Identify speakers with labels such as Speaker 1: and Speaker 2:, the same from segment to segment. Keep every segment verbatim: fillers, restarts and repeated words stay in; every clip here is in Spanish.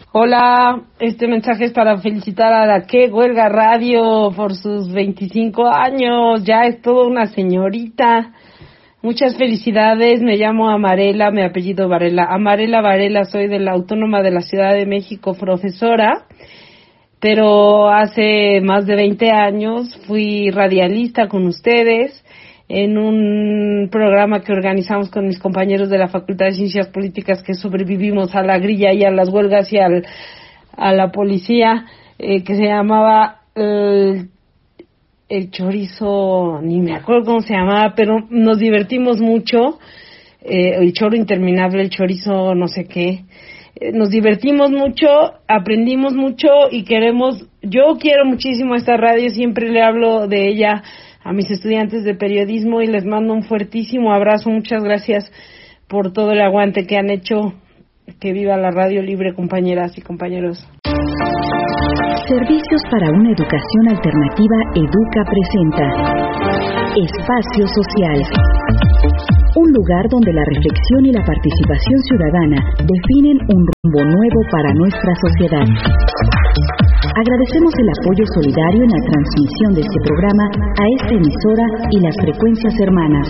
Speaker 1: Hola, este mensaje es para felicitar a la Que Huelga Radio por sus veinticinco años, ya es toda una señorita. Muchas felicidades, me llamo Amarela, mi apellido Varela. Amarela Varela, soy de la Autónoma de la Ciudad de México, profesora, pero hace más de veinte años fui radialista con ustedes en un programa que organizamos con mis compañeros de la Facultad de Ciencias Políticas que sobrevivimos a la grilla y a las huelgas y al, a la policía, eh, que se llamaba el, el chorizo, ni me acuerdo cómo se llamaba, pero nos divertimos mucho, eh, el choro interminable, el chorizo no sé qué, eh, nos divertimos mucho, aprendimos mucho y queremos, yo quiero muchísimo esta radio, siempre le hablo de ella a mis estudiantes de periodismo y les mando un fuertísimo abrazo. Muchas gracias por todo el aguante que han hecho. Que viva la radio libre, compañeras y compañeros.
Speaker 2: Servicios para una educación alternativa. Educa presenta Espacio Social, un lugar donde la reflexión y la participación ciudadana definen un rumbo nuevo para nuestra sociedad. Agradecemos el apoyo solidario en la transmisión de este programa a esta emisora y las frecuencias hermanas.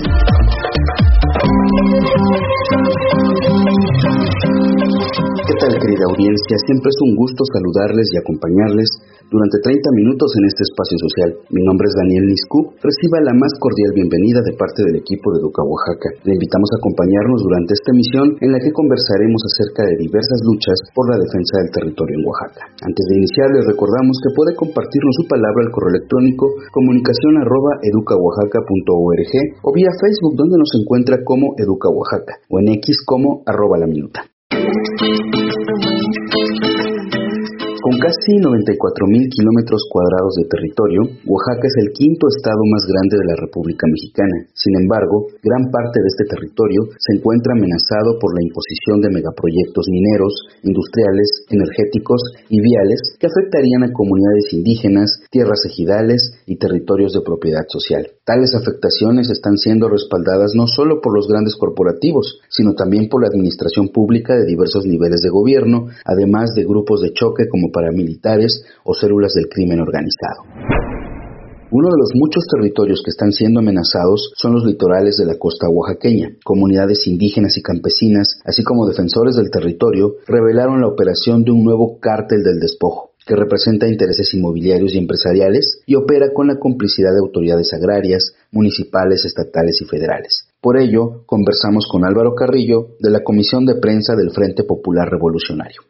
Speaker 3: ¿Qué tal, querida audiencia? Siempre es un gusto saludarles y acompañarles durante treinta minutos en este espacio social. Mi nombre es Daniel Niscu. Reciba la más cordial bienvenida de parte del equipo de Educa Oaxaca. Le invitamos a acompañarnos durante esta emisión en la que conversaremos acerca de diversas luchas por la defensa del territorio en Oaxaca. Antes de iniciar, les recordamos que puede compartirnos su palabra al correo electrónico comunicación arroba educaoaxaca punto org o vía Facebook, donde nos encuentra como Educa Oaxaca, o en X como arroba la minuta. Con casi noventa y cuatro mil kilómetros cuadrados de territorio, Oaxaca es el quinto estado más grande de la República Mexicana. Sin embargo, gran parte de este territorio se encuentra amenazado por la imposición de megaproyectos mineros, industriales, energéticos y viales que afectarían a comunidades indígenas, tierras ejidales y territorios de propiedad social. Tales afectaciones están siendo respaldadas no solo por los grandes corporativos, sino también por la administración pública de diversos niveles de gobierno, además de grupos de choque como paramilitares o células del crimen organizado. Uno de los muchos territorios que están siendo amenazados son los litorales de la costa oaxaqueña. Comunidades indígenas y campesinas, así como defensores del territorio, revelaron la operación de un nuevo cártel del despojo, que representa intereses inmobiliarios y empresariales y opera con la complicidad de autoridades agrarias, municipales, estatales y federales. Por ello, conversamos con Álvaro Carrillo, de la Comisión de Prensa del Frente Popular Revolucionario.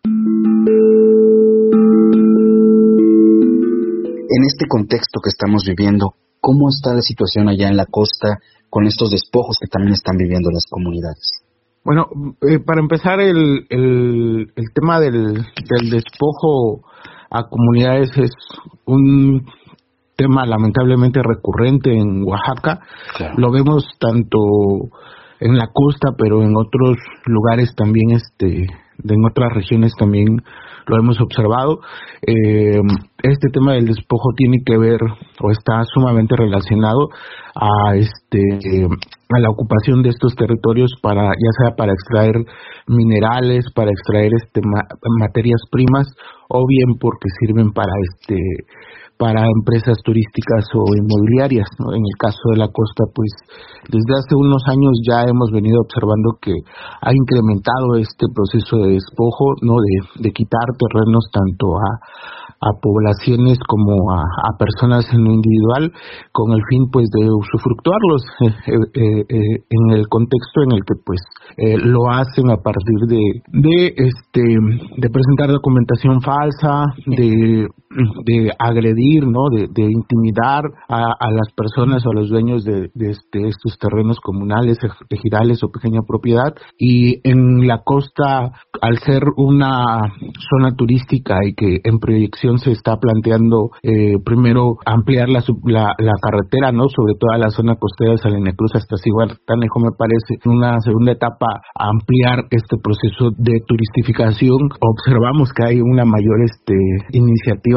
Speaker 3: En este contexto que estamos viviendo, ¿cómo está la situación allá en la costa con estos despojos que también están viviendo las comunidades?
Speaker 4: Bueno, eh, para empezar, el, el, el tema del, del despojo a comunidades es un tema lamentablemente recurrente en Oaxaca. Claro. Lo vemos tanto en la costa, pero en otros lugares también, este, en otras regiones también lo hemos observado. Eh, este tema del despojo tiene que ver o está sumamente relacionado a este a la ocupación de estos territorios para, ya sea para extraer minerales, para extraer este ma- materias primas, o bien porque sirven para este para empresas turísticas o inmobiliarias, ¿no? En el caso de la costa, pues desde hace unos años ya hemos venido observando que ha incrementado este proceso de despojo, ¿no? De, de quitar terrenos tanto a, a poblaciones como a, a personas en lo individual, con el fin pues de usufructuarlos eh, eh, eh, en el contexto en el que pues eh, lo hacen a partir de de este de presentar documentación falsa, de de agredir, ¿no? De, de intimidar a, a las personas o a los dueños de, de este, estos terrenos comunales, ejidales o pequeña propiedad. Y en la costa, al ser una zona turística y que en proyección se está planteando eh, primero ampliar la, la, la carretera, ¿no? Sobre toda la zona costera de Salina Cruz hasta Cihuatanejo, me parece, en una segunda etapa ampliar este proceso de turistificación. Observamos que hay una mayor este, iniciativa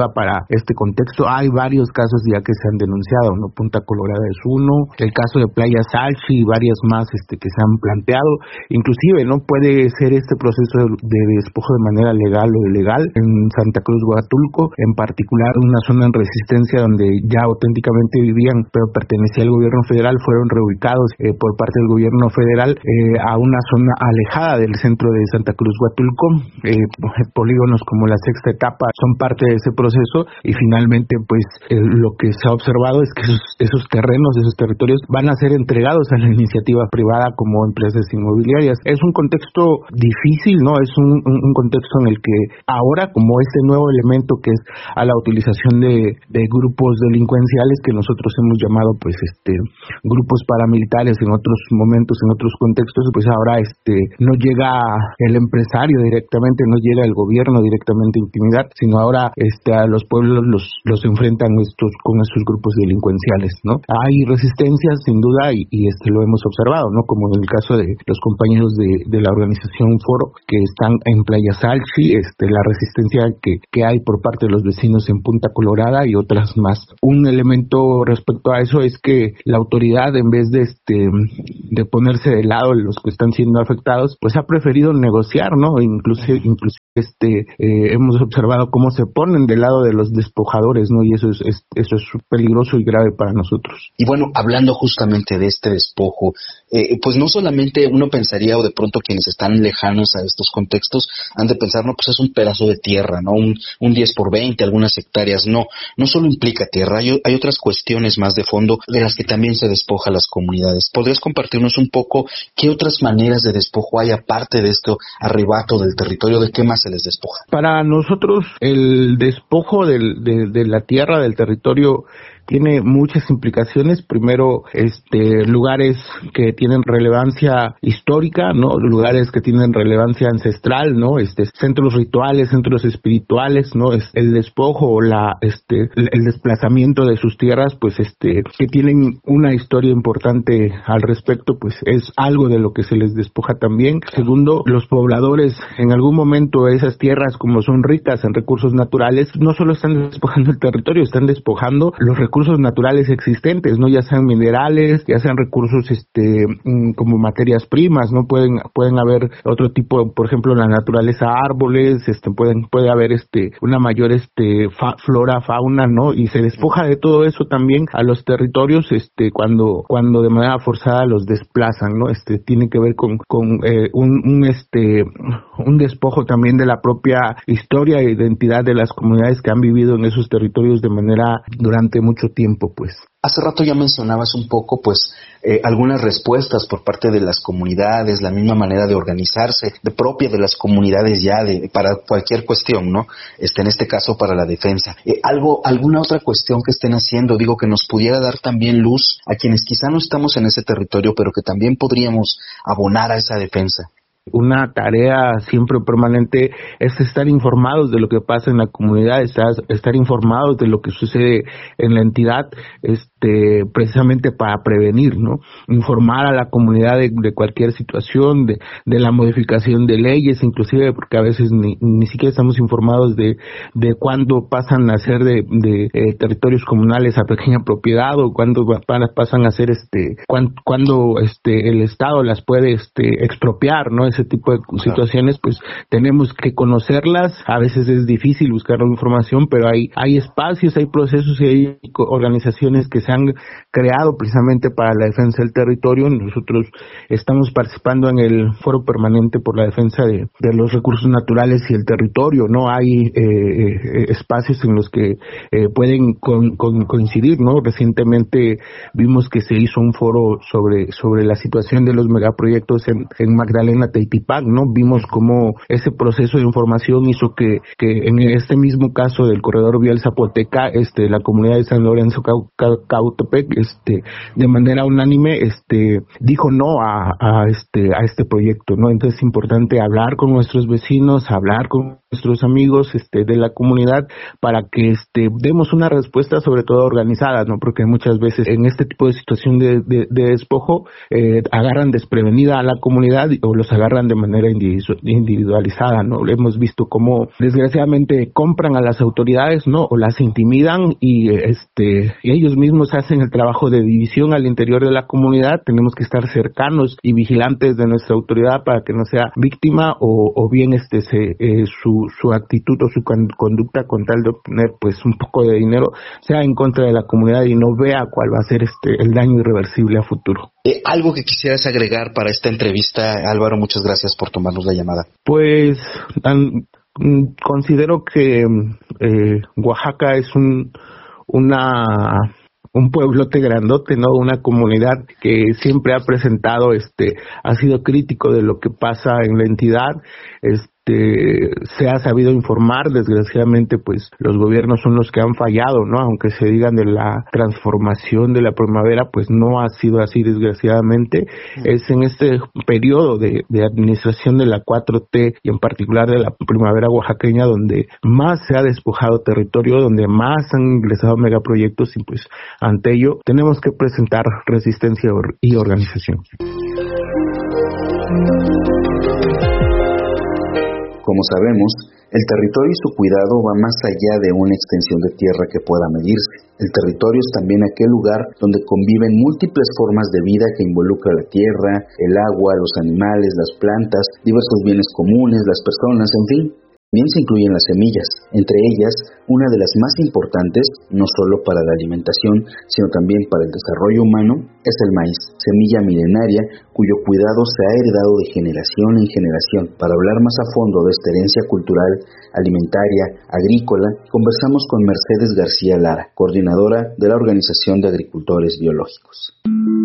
Speaker 4: alternativa para este contexto. Hay varios casos ya que se han denunciado, ¿no? Punta Colorada es uno, el caso de Playa Salchi y varias más este que se han planteado. Inclusive no puede ser este proceso de, de despojo de manera legal o ilegal. En Santa Cruz Huatulco, en particular una zona en resistencia donde ya auténticamente vivían pero pertenecía al gobierno federal, fueron reubicados eh, por parte del gobierno federal eh, a una zona alejada del centro de Santa Cruz Huatulco. Eh, polígonos como la Sexta Etapa son parte de ese proceso y finalmente pues eh, lo que se ha observado es que esos, esos terrenos, esos territorios van a ser entregados a la iniciativa privada como empresas inmobiliarias. Es un contexto difícil, ¿no? Es un, un, un contexto en el que ahora, como este nuevo elemento que es a la utilización de, de grupos delincuenciales que nosotros hemos llamado pues este grupos paramilitares en otros momentos, en otros contextos, pues ahora este no llega el empresario directamente, no llega el gobierno directamente a intimidar, sino ahora este a los pueblos los los enfrentan estos con estos grupos delincuenciales, ¿no? Hay resistencias sin duda y, y este lo hemos observado, ¿no? Como en el caso de los compañeros de, de la organización Foro que están en Playa Salchi, este la resistencia que, que hay por parte de los vecinos en Punta Colorada y otras más. Un elemento respecto a eso es que la autoridad, en vez de este de ponerse de lado de los que están siendo afectados, pues ha preferido negociar, ¿no? Incluso, incluso este eh, hemos observado cómo se ponen del lado de los despojadores, ¿no? Y eso es, es eso es peligroso y grave para nosotros.
Speaker 3: Y bueno, hablando justamente de este despojo, eh, pues no solamente uno pensaría, o de pronto quienes están lejanos a estos contextos han de pensar, no, pues es un pedazo de tierra, ¿no? Un, un diez por veinte, algunas hectáreas. No, no solo implica tierra, hay, hay otras cuestiones más de fondo de las que también se despoja a las comunidades. ¿Podrías compartirnos un poco qué otras maneras de despojo hay aparte de esto arrebato del territorio? ¿De qué más se les despoja?
Speaker 4: Para nosotros el despojo del, de, de la tierra, del territorio, tiene muchas implicaciones. Primero, este, lugares que tienen relevancia histórica, ¿no? Lugares que tienen relevancia ancestral, ¿no? Este, centros rituales, centros espirituales, ¿no? Es el despojo o la, este, el desplazamiento de sus tierras, pues, este, que tienen una historia importante al respecto, pues, es algo de lo que se les despoja también. Segundo, los pobladores, en algún momento esas tierras, como son ricas en recursos naturales, no solo están despojando el territorio, están despojando los recursos recursos naturales existentes, no ya sean minerales, ya sean recursos este como materias primas, no pueden pueden haber otro tipo, por ejemplo, la naturaleza, árboles, este pueden puede haber este una mayor este fa, flora, fauna, ¿no? Y se despoja de todo eso también a los territorios este cuando cuando de manera forzada los desplazan, ¿no? Este tiene que ver con con eh, un, un este un despojo también de la propia historia e identidad de las comunidades que han vivido en esos territorios de manera durante mucho tiempo, pues.
Speaker 3: Hace rato ya mencionabas un poco, pues, eh, algunas respuestas por parte de las comunidades, la misma manera de organizarse, de propia de las comunidades ya, de para cualquier cuestión, ¿no? Este, en este caso para la defensa. Eh, algo, alguna otra cuestión que estén haciendo, digo, que nos pudiera dar también luz a quienes quizá no estamos en ese territorio, pero que también podríamos abonar a esa defensa.
Speaker 4: Una tarea siempre permanente es estar informados de lo que pasa en la comunidad, estar, estar informados de lo que sucede en la entidad, este, precisamente para prevenir, ¿no? Informar a la comunidad de, de cualquier situación, de, de la modificación de leyes, inclusive porque a veces ni, ni siquiera estamos informados de, de cuándo pasan a ser de, de eh, territorios comunales a pequeña propiedad o cuándo pasan a ser, este, cuándo, cuándo este, el Estado las puede, este, expropiar, ¿no? Ese tipo de situaciones, pues tenemos que conocerlas. A veces es difícil buscar la información, pero hay hay espacios, hay procesos y hay organizaciones que se han creado precisamente para la defensa del territorio. Nosotros estamos participando en el Foro Permanente por la Defensa de, de los Recursos Naturales y el Territorio, ¿no? Hay eh, espacios en los que eh, pueden con, con, coincidir, ¿no? Recientemente vimos que se hizo un foro sobre sobre la situación de los megaproyectos en, en Magdalena Teitipac, ¿no? Vimos cómo ese proceso de información hizo que, que en este mismo caso del corredor vial Zapoteca, este, la comunidad de San Lorenzo Cau, Cau, Cautepec, este, de manera unánime, este, dijo no a, a este, a este proyecto, ¿no? Entonces es importante hablar con nuestros vecinos, hablar con nuestros amigos este de la comunidad para que este demos una respuesta sobre todo organizada, ¿no? Porque muchas veces en este tipo de situación de, de, de despojo eh, agarran desprevenida a la comunidad o los agarran de manera individualizada, ¿no? Hemos visto cómo desgraciadamente compran a las autoridades, ¿no? O las intimidan y este y ellos mismos hacen el trabajo de división al interior de la comunidad. Tenemos que estar cercanos y vigilantes de nuestra autoridad para que no sea víctima o, o bien este se Eh, su su actitud o su conducta con tal de obtener pues un poco de dinero sea en contra de la comunidad y no vea cuál va a ser este el daño irreversible a futuro.
Speaker 3: Eh, algo que quisieras agregar para esta entrevista, Álvaro, muchas gracias por tomarnos la llamada.
Speaker 4: Pues um, considero que eh, Oaxaca es un una un pueblote grandote, ¿no? Una comunidad que siempre ha presentado, este, ha sido crítico de lo que pasa en la entidad, este, se ha sabido informar. Desgraciadamente, pues, los gobiernos son los que han fallado, ¿no? Aunque se digan de la transformación de la primavera, pues no ha sido así, desgraciadamente. Es en este periodo de, de administración de la cuatro T y en particular de la primavera oaxaqueña donde más se ha despojado territorio, donde más han ingresado megaproyectos y pues ante ello tenemos que presentar resistencia y organización.
Speaker 3: Como sabemos, el territorio y su cuidado va más allá de una extensión de tierra que pueda medirse. El territorio es también aquel lugar donde conviven múltiples formas de vida que involucra la tierra, el agua, los animales, las plantas, diversos bienes comunes, las personas, en fin. También se incluyen las semillas, entre ellas una de las más importantes, no solo para la alimentación, sino también para el desarrollo humano, es el maíz, semilla milenaria cuyo cuidado se ha heredado de generación en generación. Para hablar más a fondo de esta herencia cultural, alimentaria, agrícola, conversamos con Mercedes García Lara, coordinadora de la Organización de Agricultores Biológicos.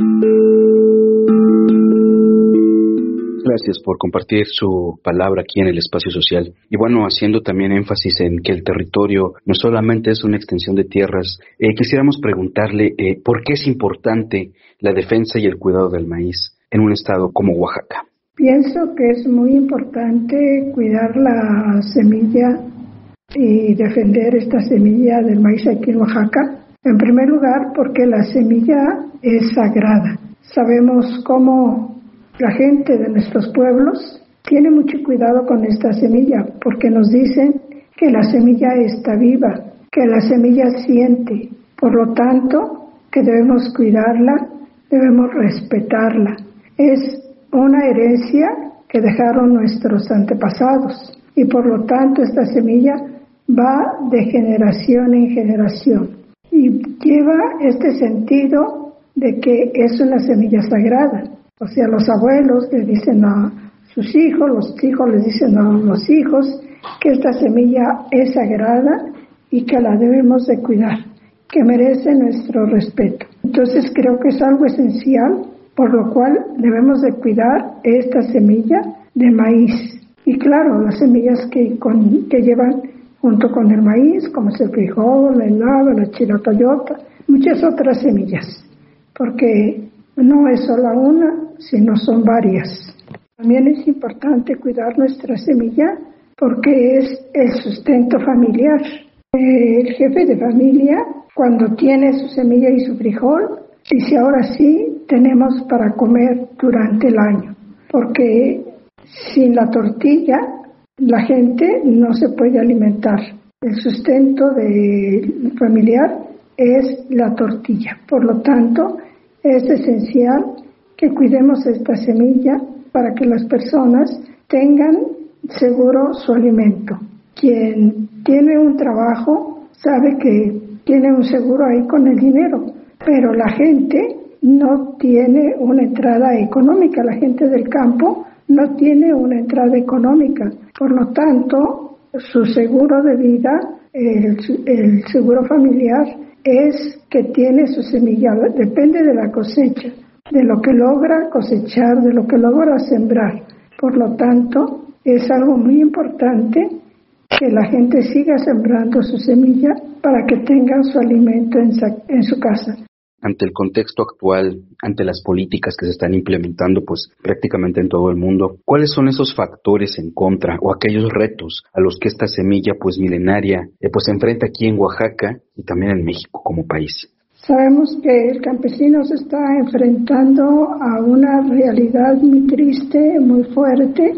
Speaker 3: Gracias por compartir su palabra aquí en el Espacio Social. Y bueno, haciendo también énfasis en que el territorio no solamente es una extensión de tierras, eh, quisiéramos preguntarle eh, por qué es importante la defensa y el cuidado del maíz en un estado como Oaxaca.
Speaker 5: Pienso que es muy importante cuidar la semilla y defender esta semilla del maíz aquí en Oaxaca. En primer lugar, porque la semilla es sagrada. Sabemos cómo la gente de nuestros pueblos tiene mucho cuidado con esta semilla porque nos dicen que la semilla está viva, que la semilla siente. Por lo tanto, que debemos cuidarla, debemos respetarla. Es una herencia que dejaron nuestros antepasados y por lo tanto esta semilla va de generación en generación y lleva este sentido de que es una semilla sagrada. O sea, los abuelos le dicen a sus hijos, los hijos les dicen a los hijos que esta semilla es sagrada y que la debemos de cuidar, que merece nuestro respeto. Entonces creo que es algo esencial, por lo cual debemos de cuidar esta semilla de maíz. Y claro, las semillas que, con, que llevan junto con el maíz, como es el frijol, el haba, la chilotayota, muchas otras semillas, porque no es solo una, sino son varias. También es importante cuidar nuestra semilla porque es el sustento familiar. El jefe de familia, cuando tiene su semilla y su frijol, dice ahora sí tenemos para comer durante el año, porque sin la tortilla la gente no se puede alimentar. El sustento de familiar es la tortilla. Por lo tanto, es esencial que cuidemos esta semilla para que las personas tengan seguro su alimento. Quien tiene un trabajo sabe que tiene un seguro ahí con el dinero, pero la gente no tiene una entrada económica, la gente del campo no tiene una entrada económica. Por lo tanto, su seguro de vida, el, el seguro familiar, es que tiene su semilla, depende de la cosecha, de lo que logra cosechar, de lo que logra sembrar. Por lo tanto, es algo muy importante que la gente siga sembrando su semilla para que tengan su alimento en, en su casa.
Speaker 3: ante el contexto actual, ante las políticas que se están implementando pues prácticamente en todo el mundo, ¿cuáles son esos factores en contra o aquellos retos a los que esta semilla pues milenaria eh, pues se enfrenta aquí en Oaxaca y también en México como país?
Speaker 5: Sabemos que el campesino se está enfrentando a una realidad muy triste, muy fuerte,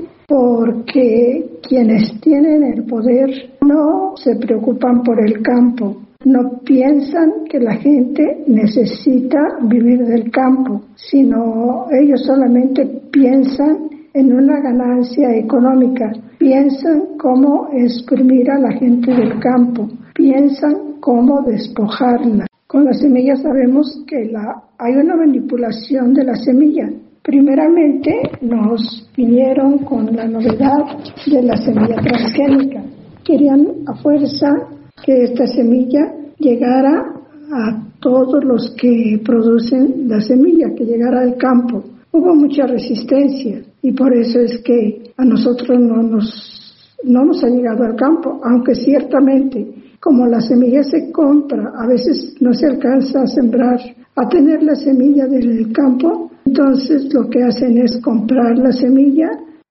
Speaker 5: porque quienes tienen el poder no se preocupan por el campo, no piensan que la gente necesita vivir del campo, sino ellos solamente piensan en una ganancia económica, piensan cómo exprimir a la gente del campo, piensan cómo despojarla. Con la semilla sabemos que la, hay una manipulación de la semilla. Primeramente nos vinieron con la novedad de la semilla transgénica. Querían a fuerza que esta semilla llegara a todos los que producen la semilla, que llegara al campo. Hubo mucha resistencia y por eso es que a nosotros no nos, no nos ha llegado al campo, aunque ciertamente como la semilla se compra, a veces no se alcanza a sembrar, a tener la semilla del campo, entonces lo que hacen es comprar la semilla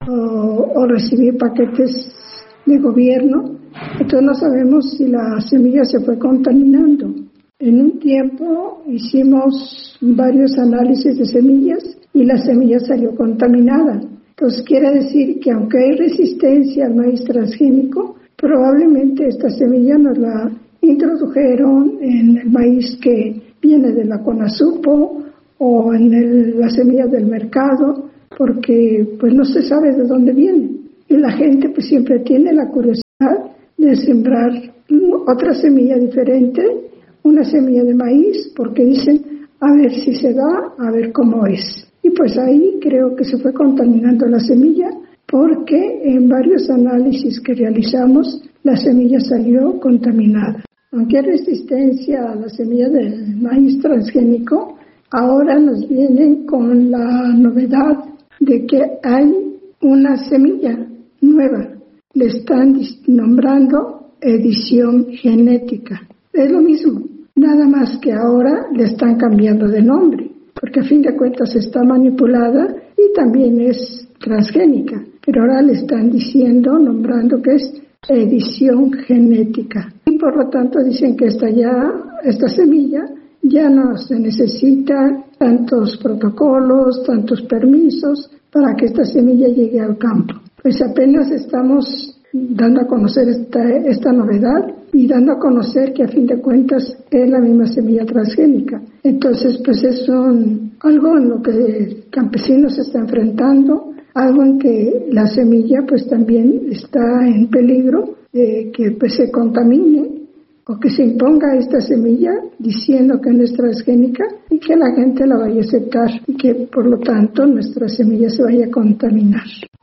Speaker 5: o, o recibir paquetes de gobierno. Entonces no sabemos si la semilla se fue contaminando. En un tiempo hicimos varios análisis de semillas y la semilla salió contaminada. Entonces quiere decir que aunque hay resistencia al maíz transgénico, probablemente esta semilla nos la introdujeron en el maíz que viene de la CONASUPO o en el, las semillas del mercado, porque pues no se sabe de dónde viene. Y la gente pues siempre tiene la curiosidad de sembrar otra semilla diferente, una semilla de maíz, porque dicen a ver si se da, a ver cómo es. Y pues ahí creo que se fue contaminando la semilla, porque en varios análisis que realizamos la semilla salió contaminada. Aunque hay resistencia a la semilla del maíz transgénico, ahora nos vienen con la novedad de que hay una semilla nueva. Le están nombrando edición genética. Es lo mismo, nada más que ahora le están cambiando de nombre, porque a fin de cuentas está manipulada y también es transgénica. Pero ahora le están diciendo, nombrando que es edición genética. Y por lo tanto dicen que esta, ya, esta semilla ya no se necesita tantos protocolos, tantos permisos para que esta semilla llegue al campo. Pues apenas estamos dando a conocer esta, esta novedad y dando a conocer que a fin de cuentas es la misma semilla transgénica. Entonces pues es un, algo en lo que el campesino se está enfrentando, algo en que la semilla pues también está en peligro de que pues se contamine o que se imponga esta semilla diciendo que no es transgénica y que la gente la vaya a aceptar y que por lo tanto nuestra semilla se vaya a contaminar.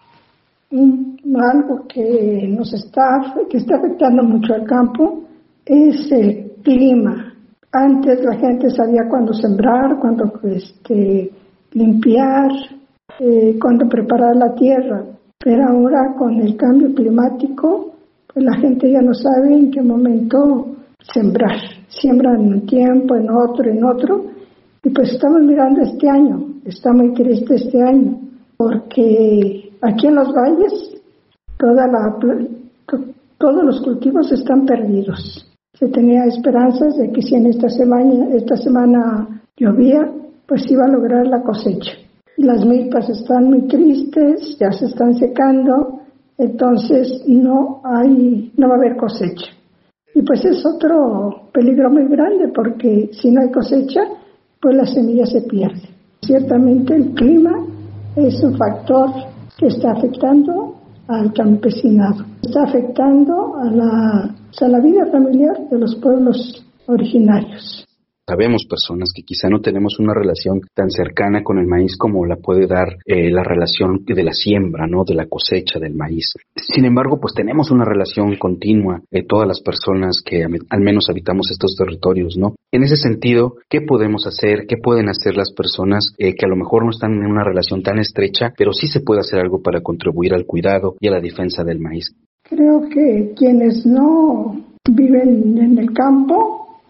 Speaker 5: Un, algo que nos está, que está afectando mucho al campo es el clima. Antes la gente sabía cuándo sembrar, cuándo este, limpiar, Eh, cuando preparar la tierra, pero ahora con el cambio climático pues la gente ya no sabe en qué momento sembrar, siembran en un tiempo, en otro, en otro, y pues estamos mirando este año, está muy triste este año, porque aquí en los valles toda la, to, todos los cultivos están perdidos. Se tenía esperanzas de que si en esta semana, esta semana llovía, pues iba a lograr la cosecha. Las milpas están muy tristes, ya se están secando, entonces no hay, no va a haber cosecha. Y pues es otro peligro muy grande porque si no hay cosecha, pues la semilla se pierde. Ciertamente el clima es un factor que está afectando al campesinado, está afectando a la, a la vida familiar de los pueblos originarios.
Speaker 3: Sabemos personas que quizá no tenemos una relación tan cercana con el maíz como la puede dar eh, la relación de la siembra, ¿no? De la cosecha del maíz. Sin embargo, pues tenemos una relación continua de eh, todas las personas que al menos habitamos estos territorios, ¿no? En ese sentido, ¿qué podemos hacer? ¿Qué pueden hacer las personas eh, que a lo mejor no están en una relación tan estrecha, pero sí se puede hacer algo para contribuir al cuidado y a la defensa del maíz?
Speaker 5: Creo que quienes no viven en el campo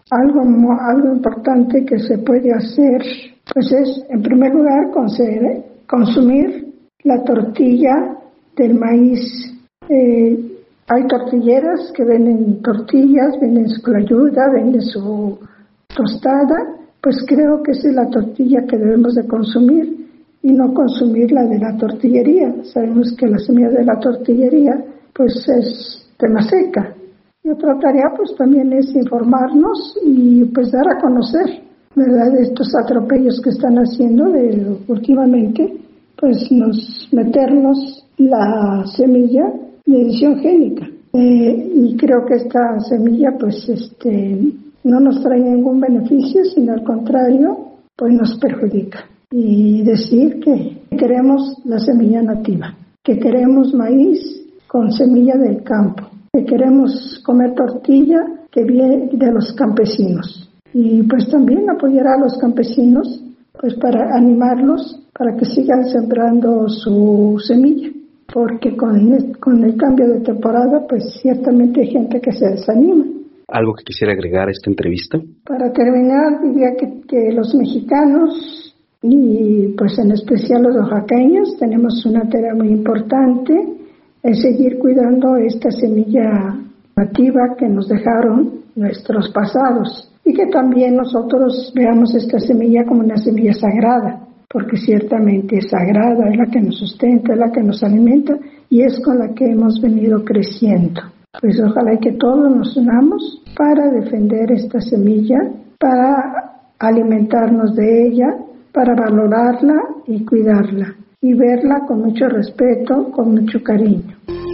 Speaker 5: algo, algo importante que se puede hacer, pues es, en primer lugar, conceder, consumir la tortilla del maíz. Eh, hay tortilleras que venden tortillas, venden su clayuda, venden su tostada, pues creo que esa es la tortilla que debemos de consumir y no consumir la de la tortillería. Sabemos que la semilla de la tortillería pues es tema seca. Y otra tarea pues también es informarnos y pues dar a conocer, ¿verdad?, estos atropellos que están haciendo de, últimamente, pues nos meternos la semilla de edición génica. Eh, y creo que esta semilla pues este no nos trae ningún beneficio, sino al contrario, pues nos perjudica. Y decir que queremos la semilla nativa, que queremos maíz con semilla del campo, que queremos comer tortilla que viene de los campesinos. Y pues también apoyar a los campesinos, pues para animarlos para que sigan sembrando su semilla, porque con el, con el cambio de temporada, pues ciertamente hay gente que se desanima.
Speaker 3: ¿Algo que quisiera agregar a esta entrevista?
Speaker 5: Para terminar, diría que, que los mexicanos y pues en especial los oaxaqueños tenemos una tarea muy importante en seguir cuidando esta semilla nativa que nos dejaron nuestros pasados y que también nosotros veamos esta semilla como una semilla sagrada, porque ciertamente es sagrada, es la que nos sustenta, es la que nos alimenta y es con la que hemos venido creciendo. Pues ojalá que todos nos unamos para defender esta semilla, para alimentarnos de ella, para valorarla y cuidarla y verla con mucho respeto, con mucho cariño.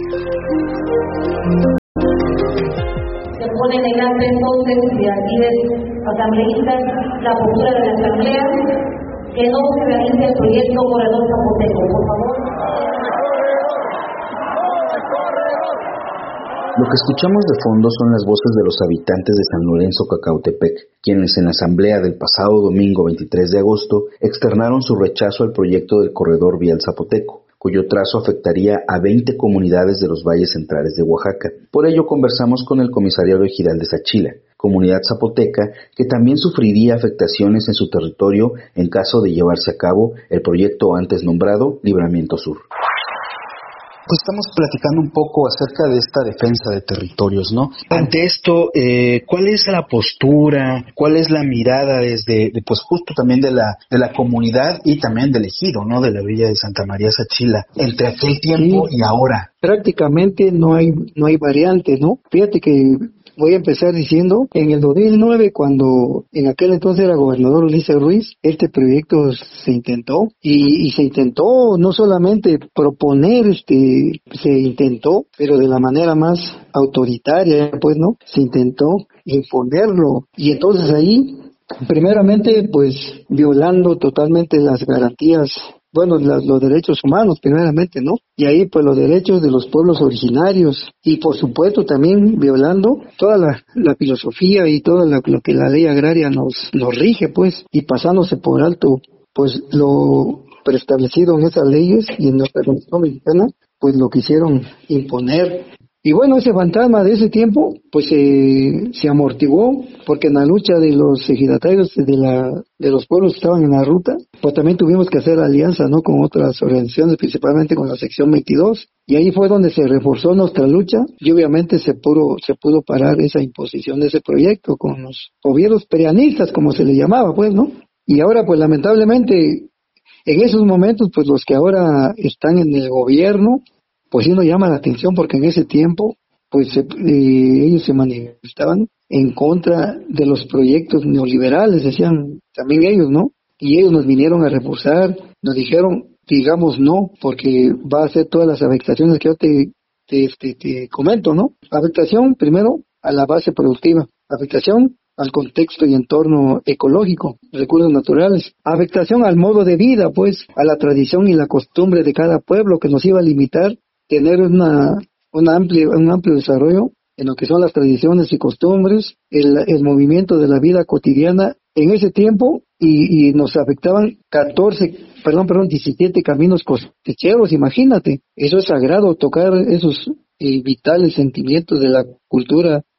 Speaker 6: Se pone en el acta entonces de aquí de asambleístas la postura de la asamblea que no se realice el proyecto Corredor Zapoteco, por favor.
Speaker 3: Lo que escuchamos de fondo son las voces de los habitantes de San Lorenzo Cacautepec, quienes en la asamblea del pasado domingo veintitrés de agosto externaron su rechazo al proyecto del corredor vial zapoteco, cuyo trazo afectaría a veinte comunidades de los valles centrales de Oaxaca. Por ello conversamos con el comisariado ejidal de Sachila, comunidad zapoteca que también sufriría afectaciones en su territorio en caso de llevarse a cabo el proyecto antes nombrado Libramiento Sur.
Speaker 7: Pues estamos platicando un poco acerca de esta defensa de territorios, ¿no? Ante esto, eh, ¿cuál es la postura, cuál es la mirada desde, de, pues justo también de la de la comunidad y también del ejido, ¿no? De la villa de Santa María Sachila, entre aquel tiempo sí, y ahora?
Speaker 8: Prácticamente no hay no hay variante, ¿no? Fíjate que voy a empezar diciendo, en el dos mil nueve, cuando en aquel entonces era gobernador Ulises Ruiz, este proyecto se intentó, y, y se intentó no solamente proponer, este, se intentó, pero de la manera más autoritaria, pues, ¿no? Se intentó imponerlo, y entonces ahí, primeramente, pues, violando totalmente las garantías, bueno, la, los derechos humanos primeramente, ¿no? Y ahí pues los derechos de los pueblos originarios y por supuesto también violando toda la, la filosofía y todo la, lo que la ley agraria nos, nos rige, pues, y pasándose por alto pues lo preestablecido en esas leyes y en nuestra Constitución mexicana, pues lo quisieron imponer. Y bueno, ese fantasma de ese tiempo, pues eh, se amortiguó, porque en la lucha de los ejidatarios de la de los pueblos que estaban en la ruta, pues también tuvimos que hacer alianza, ¿no?, con otras organizaciones, principalmente con la sección veintidós, y ahí fue donde se reforzó nuestra lucha, y obviamente se pudo, se pudo parar esa imposición de ese proyecto con los gobiernos perianistas, como se le llamaba, pues, ¿no? Y ahora, pues lamentablemente, en esos momentos, pues los que ahora están en el gobierno, pues sí nos llama la atención porque en ese tiempo, pues eh, ellos se manifestaban en contra de los proyectos neoliberales, decían también ellos, ¿no? Y ellos nos vinieron a reforzar, nos dijeron, digamos no, porque va a hacer todas las afectaciones que yo te, te, te, te comento, ¿no? Afectación, primero, a la base productiva, afectación al contexto y entorno ecológico, recursos naturales, afectación al modo de vida, pues, a la tradición y la costumbre de cada pueblo que nos iba a limitar tener una, una amplia, un amplio desarrollo en lo que son las tradiciones y costumbres, el, el movimiento de la vida cotidiana en ese tiempo, y, y nos afectaban catorce, perdón, perdón, diecisiete caminos cosecheros, imagínate, eso es sagrado, tocar esos eh, vitales sentimientos de la cultura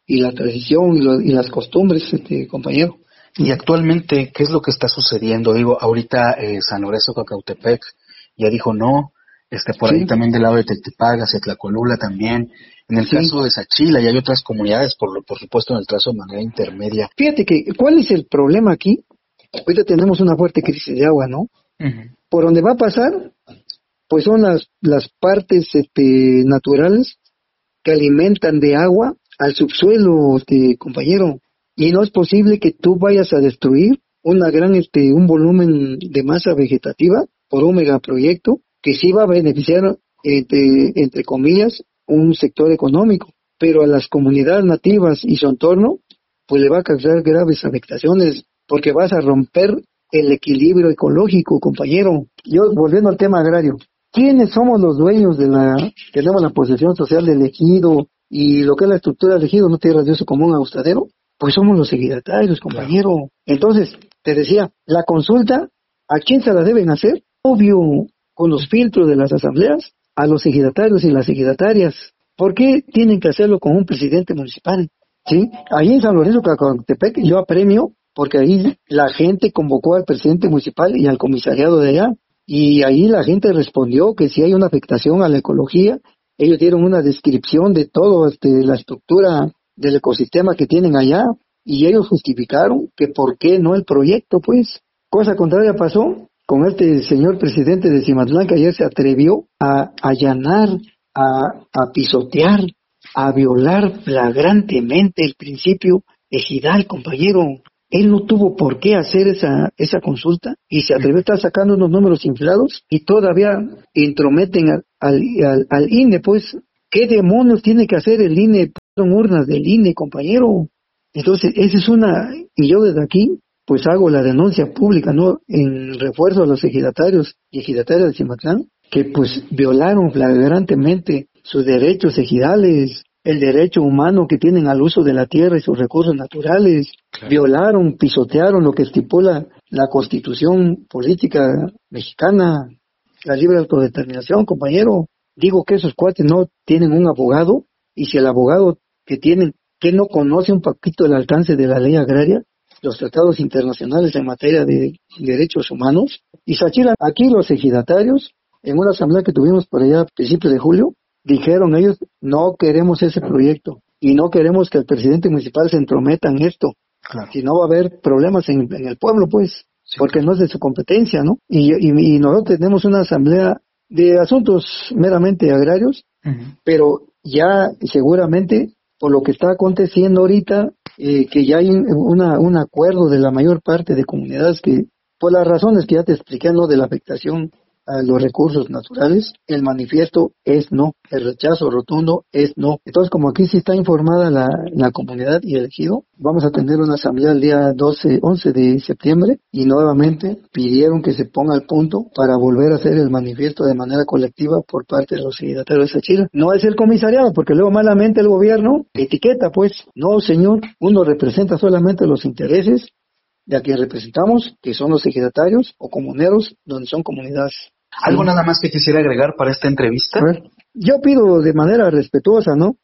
Speaker 8: y la tradición y, lo, y las costumbres, este compañero.
Speaker 7: Y actualmente, ¿qué es lo que está sucediendo? Digo, ahorita eh, San Lorenzo Cacautepec ya dijo no, este por sí. Ahí también del lado de Teltipaga, hacia Tlacolula también. En el sí. caso de Sachila y hay otras comunidades, por, por supuesto, en el trazo de manera intermedia.
Speaker 8: Fíjate que, ¿cuál es el problema aquí? Ahorita tenemos una fuerte crisis de agua, ¿no? Uh-huh. Por donde va a pasar, pues son las, las partes este, naturales que alimentan de agua al subsuelo, este, compañero. Y no es posible que tú vayas a destruir una gran, este, un volumen de masa vegetativa por un megaproyecto que sí va a beneficiar, entre, entre comillas, un sector económico, pero a las comunidades nativas y su entorno, pues le va a causar graves afectaciones, porque vas a romper el equilibrio ecológico, compañero. Yo, volviendo al tema agrario, ¿quiénes somos los dueños de la, tenemos la posesión social del ejido y lo que es la estructura del ejido, no tierras de uso común agustadero? Pues somos los ejidatarios, compañero. Claro. Entonces, te decía, la consulta, ¿a quién se la deben hacer? Obvio, con los filtros de las asambleas, a los ejidatarios y las ejidatarias. ¿Por qué tienen que hacerlo con un presidente municipal? ¿Sí? Ahí en San Lorenzo Cacautepec yo apremio porque ahí la gente convocó al presidente municipal y al comisariado de allá, y ahí la gente respondió que si hay una afectación a la ecología, ellos dieron una descripción de todo, este, la estructura del ecosistema que tienen allá, y ellos justificaron que por qué no el proyecto, pues. Cosa contraria pasó con este señor presidente de Cimatlán, que ayer se atrevió a allanar, a, a pisotear, a violar flagrantemente el principio ejidal, compañero. Él no tuvo por qué hacer esa esa consulta y se atrevió a estar sacando unos números inflados y todavía intrometen al, al, al, al I N E, pues. ¿Qué demonios tiene que hacer el I N E? Son urnas del I N E, compañero. Entonces, esa es una, y yo desde aquí, pues hago la denuncia pública, ¿no? En refuerzo a los ejidatarios y ejidatarias de Cimatlán, que pues violaron flagrantemente sus derechos ejidales, el derecho humano que tienen al uso de la tierra y sus recursos naturales, claro. Violaron, pisotearon lo que estipula la Constitución política mexicana, la libre autodeterminación, compañero. Digo que esos cuates no tienen un abogado, y si el abogado que tienen, que no conoce un poquito el alcance de la ley agraria, los tratados internacionales en materia de derechos humanos, y Sachila, aquí los ejidatarios, en una asamblea que tuvimos por allá a principios de julio, dijeron ellos, no queremos ese proyecto, y no queremos que el presidente municipal se entrometa en esto, claro. Si no va a haber problemas en, en el pueblo, pues, sí, porque no es de su competencia, ¿no? Y, y, y nosotros tenemos una asamblea de asuntos meramente agrarios, uh-huh. Pero ya seguramente, por lo que está aconteciendo ahorita, eh, que ya hay una, un acuerdo de la mayor parte de comunidades que, por las razones que ya te expliqué, ¿no? De la afectación a los recursos naturales, el manifiesto es no, el rechazo rotundo es no. Entonces, como aquí sí está informada la, la comunidad y el ejido, vamos a tener una asamblea el día doce, once de septiembre, y nuevamente pidieron que se ponga al punto para volver a hacer el manifiesto de manera colectiva por parte de los ejidatarios de Sachila. No es el comisariado, porque luego malamente el gobierno etiqueta, pues, no señor, uno representa solamente los intereses de a quien representamos, que son los ejidatarios o comuneros, donde son comunidades.
Speaker 7: ¿Algo nada más que quisiera agregar para esta entrevista?
Speaker 8: A ver, yo pido de manera respetuosa, ¿no?,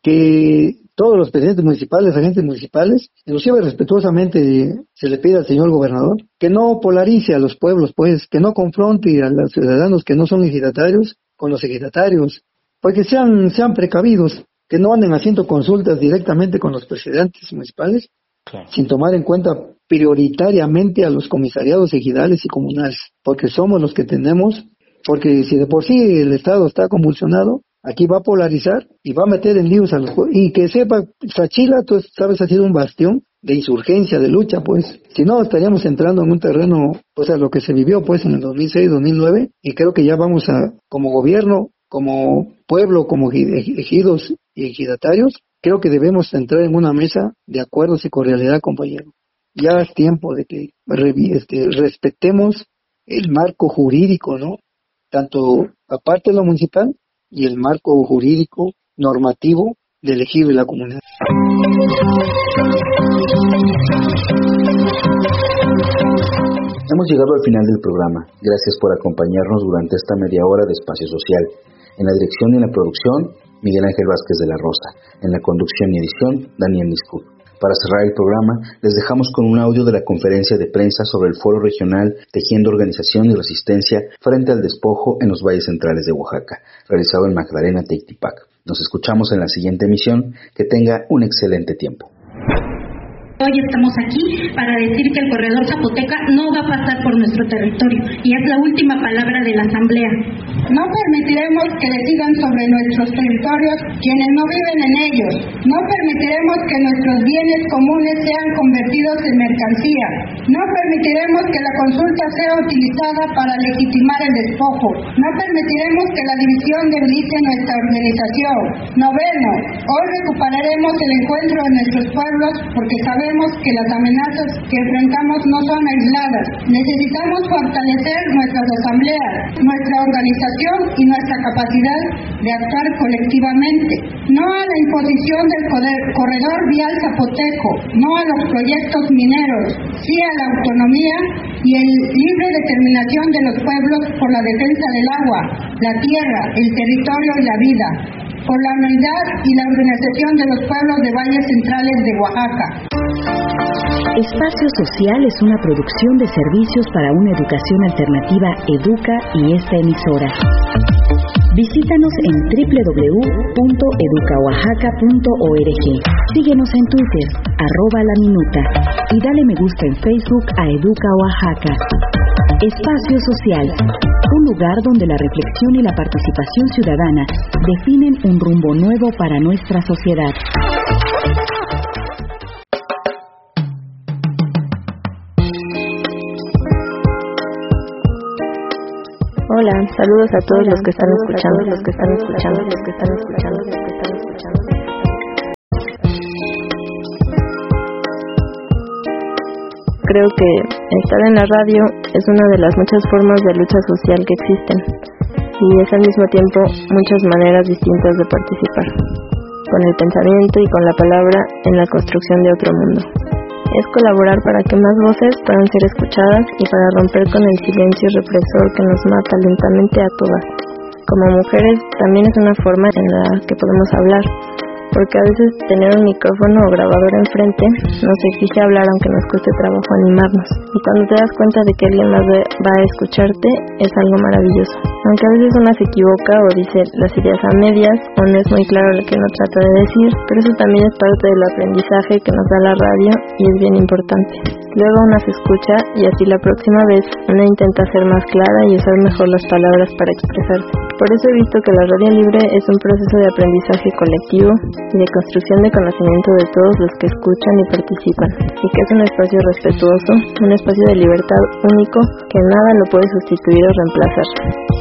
Speaker 8: que todos los presidentes municipales, agentes municipales, inclusive respetuosamente se le pide al señor gobernador que no polarice a los pueblos, pues, que no confronte a los ciudadanos que no son ejidatarios con los ejidatarios, porque sean, sean precavidos, que no anden haciendo consultas directamente con los presidentes municipales, claro, sin tomar en cuenta prioritariamente a los comisariados ejidales y comunales, porque somos los que tenemos, porque si de por sí el Estado está convulsionado, aquí va a polarizar y va a meter en líos a los pueblos. Y que sepa, Sachila, tú sabes, ha sido un bastión de insurgencia, de lucha, pues. Si no, estaríamos entrando en un terreno, pues, a lo que se vivió, pues, en el dos mil seis, dos mil nueve, y creo que ya vamos a, como gobierno, como pueblo, como ejidos y ejidatarios, creo que debemos entrar en una mesa de acuerdos y cordialidad, compañero. Ya es tiempo de que este, respetemos el marco jurídico, ¿no? Tanto aparte de lo municipal y el marco jurídico normativo del ejido y la comunidad.
Speaker 3: Hemos llegado al final del programa. Gracias por acompañarnos durante esta media hora de Espacio Social. En la dirección y en la producción, Miguel Ángel Vázquez de la Rosa. En la conducción y edición, Daniel Niscut. Para cerrar el programa, les dejamos con un audio de la conferencia de prensa sobre el Foro Regional Tejiendo Organización y Resistencia frente al despojo en los valles centrales de Oaxaca, realizado en Magdalena, Teictipac. Nos escuchamos en la siguiente emisión. Que tenga un excelente tiempo.
Speaker 9: Hoy estamos aquí para decir que el corredor Zapoteca no va a pasar por nuestro territorio y es la última palabra de la Asamblea.
Speaker 10: No permitiremos que decidan sobre nuestros territorios quienes no viven en ellos. No permitiremos que nuestros bienes comunes sean convertidos en mercancía. No permitiremos que la consulta sea utilizada para legitimar el despojo. No permitiremos que la división debilite nuestra organización. Noveno, hoy recuperaremos el encuentro de nuestros pueblos porque sabemos que las amenazas que enfrentamos no son aisladas. Necesitamos fortalecer nuestras asambleas, nuestra organización y nuestra capacidad de actuar colectivamente. No a la imposición del corredor vial zapoteco, no a los proyectos mineros, sí a la autonomía y el libre determinación de los pueblos por la defensa del agua, la tierra, el territorio y la vida, por la unidad y la organización de los pueblos de valles centrales de Oaxaca.
Speaker 2: Espacio Social es una producción de servicios para una educación alternativa Educa y esta emisora. Visítanos en doble u doble u doble u punto educa oaxaca punto org. Síguenos en Twitter, arroba la minuta, y dale me gusta en Facebook a Educa Oaxaca. Espacio Social, un lugar donde la reflexión y la participación ciudadana definen un rumbo nuevo para nuestra sociedad.
Speaker 11: Hola, saludos a todos los que están escuchando, los que están escuchando, los que están escuchando, los que están escuchando. Creo que estar en la radio es una de las muchas formas de lucha social que existen y es al mismo tiempo muchas maneras distintas de participar, con el pensamiento y con la palabra en la construcción de otro mundo. Es colaborar para que más voces puedan ser escuchadas y para romper con el silencio represor que nos mata lentamente a todas. Como mujeres también es una forma en la que podemos hablar, porque a veces tener un micrófono o grabador enfrente nos exige hablar aunque nos cueste trabajo animarnos. Y cuando te das cuenta de que alguien más va a escucharte, es algo maravilloso. Aunque a veces una se equivoca o dice las ideas a medias o no es muy claro lo que uno trata de decir, pero eso también es parte del aprendizaje que nos da la radio y es bien importante. Luego una se escucha y así la próxima vez una intenta ser más clara y usar mejor las palabras para expresarse. Por eso he visto que la radio libre es un proceso de aprendizaje colectivo y de construcción de conocimiento de todos los que escuchan y participan, y que es un espacio respetuoso, un espacio de libertad único que nada lo puede sustituir o reemplazar.